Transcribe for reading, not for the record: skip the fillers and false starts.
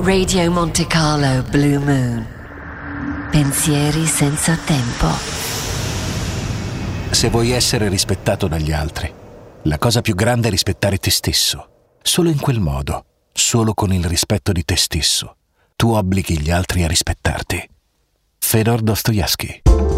Radio Monte Carlo Blue Moon. Pensieri senza tempo. Se vuoi essere rispettato dagli altri, la cosa più grande è rispettare te stesso. Solo in quel modo, solo con il rispetto di te stesso, tu obblighi gli altri a rispettarti. Fedor Dostoevskij.